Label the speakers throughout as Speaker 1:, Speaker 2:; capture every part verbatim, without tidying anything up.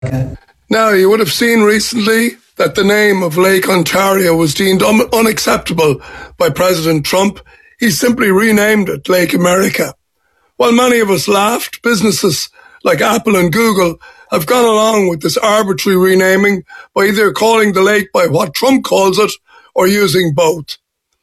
Speaker 1: Now, you would have seen recently that the name of Lake Ontario was deemed un- unacceptable by President Trump. He simply renamed it Lake America. While many of us laughed, businesses like Apple and Google have gone along with this arbitrary renaming by either calling the lake by what Trump calls it or using both.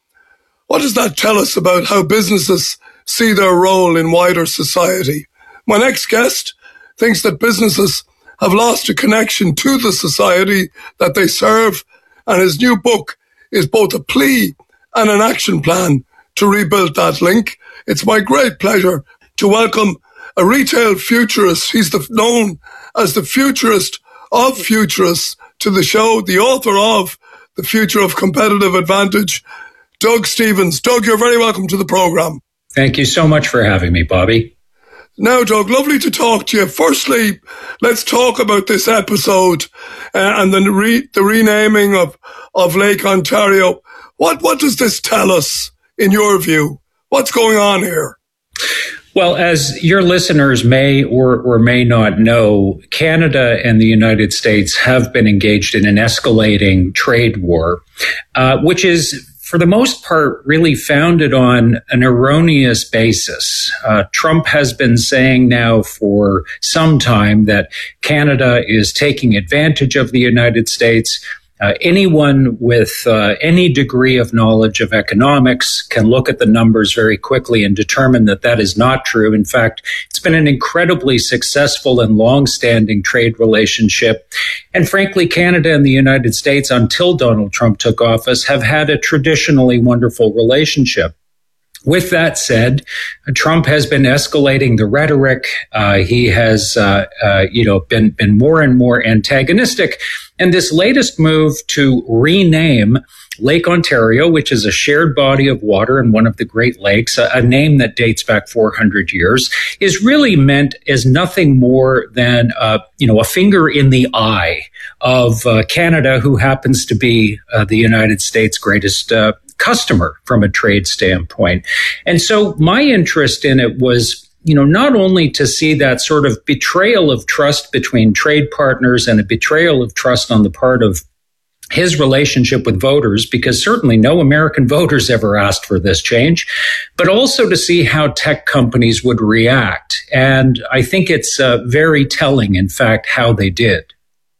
Speaker 1: What does that tell us about how businesses see their role in wider society? My next guest thinks that businesses have lost a connection to the society that they serve, and his new book is both a plea and an action plan to rebuild that link. It's my great pleasure to welcome a retail futurist. He's the, known as the futurist of futurists to the show, the author of The Future of Competitive Advantage, Doug Stephens. Doug, you're very welcome to the program.
Speaker 2: Thank you so much for having me, Bobby.
Speaker 1: Now, Doug, lovely to talk to you. Firstly, let's talk about this episode uh, and the, re- the renaming of, of Lake Ontario. What, what does this tell us, in your view? What's going on here?
Speaker 2: Well, as your listeners may or, or may not know, Canada and the United States have been engaged in an escalating trade war, uh, which is, for the most part, really founded on an erroneous basis. Uh, Trump has been saying now for some time that Canada is taking advantage of the United States. Uh, anyone with uh, any degree of knowledge of economics can look at the numbers very quickly and determine that that is not true. In fact, it's been an incredibly successful and long-standing trade relationship. And frankly, Canada and the United States, until Donald Trump took office, have had a traditionally wonderful relationship. With that said, Trump has been escalating the rhetoric. Uh, he has, uh, uh, you know, been been more and more antagonistic. And this latest move to rename Lake Ontario, which is a shared body of water and one of the Great Lakes, a, a name that dates back four hundred years, is really meant as nothing more than, uh, you know, a finger in the eye of uh, Canada, who happens to be uh, the United States' greatest uh, customer from a trade standpoint. And so my interest in it was, you know, not only to see that sort of betrayal of trust between trade partners and a betrayal of trust on the part of his relationship with voters, because certainly no American voters ever asked for this change, but also to see how tech companies would react. And I think it's uh, very telling, in fact, how they did.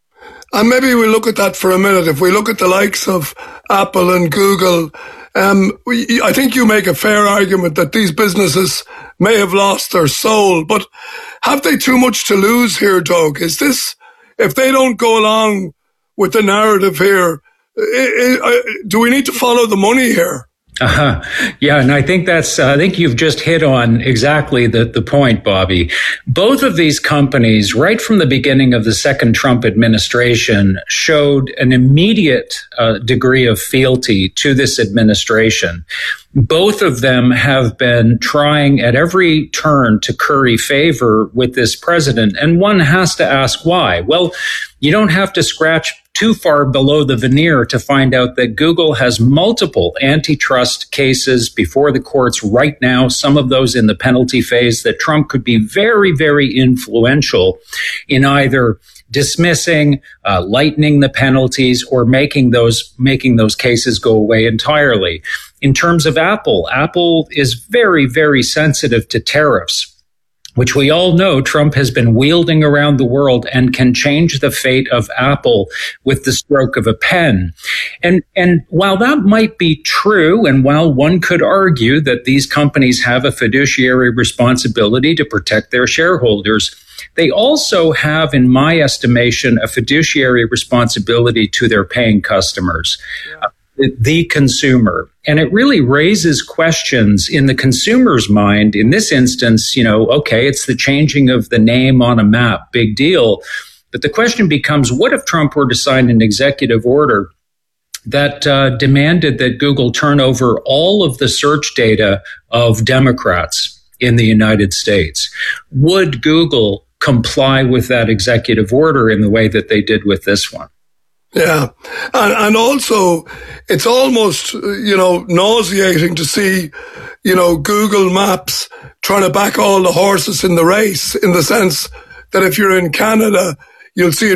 Speaker 1: And maybe we look at that for a minute. If we look at the likes of Apple and Google, um, we, I think you make a fair argument that these businesses may have lost their soul. But have they too much to lose here, Doug? Is this, if they don't go along with the narrative here, it, it, do we need to follow the money here?
Speaker 2: Uh-huh. Yeah, and I think that's, uh, I think you've just hit on exactly the, the point, Bobby. Both of these companies, right from the beginning of the second Trump administration, showed an immediate uh, degree of fealty to this administration. Both of them have been trying at every turn to curry favor with this president, and one has to ask why. Well, you don't have to scratch too far below the veneer to find out that Google has multiple antitrust cases before the courts right now, some of those in the penalty phase, that Trump could be very, very influential in either dismissing, uh, lightening the penalties, or making those making those cases go away entirely. In terms of Apple, Apple is very, very sensitive to tariffs, which we all know Trump has been wielding around the world and can change the fate of Apple with the stroke of a pen. And, and while that might be true, and while one could argue that these companies have a fiduciary responsibility to protect their shareholders, they also have, in my estimation, a fiduciary responsibility to their paying customers. Yeah. Uh, the consumer. And it really raises questions in the consumer's mind. In this instance, you know, okay, it's the changing of the name on a map, big deal. But the question becomes, what if Trump were to sign an executive order that uh, demanded that Google turn over all of the search data of Democrats in the United States? Would Google comply with that executive order in the way that they did with this one?
Speaker 1: Yeah. And, and also, it's almost, you know, nauseating to see, you know, Google Maps trying to back all the horses in the race, in the sense that if you're in Canada, You'll see it